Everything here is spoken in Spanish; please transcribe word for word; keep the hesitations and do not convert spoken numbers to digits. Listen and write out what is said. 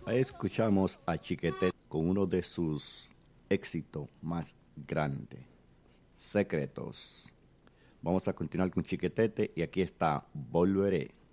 Ahí escuchamos a Chiquetete con uno de sus éxitos más grandes, Secretos. Vamos a continuar con Chiquetete y aquí está Volveré.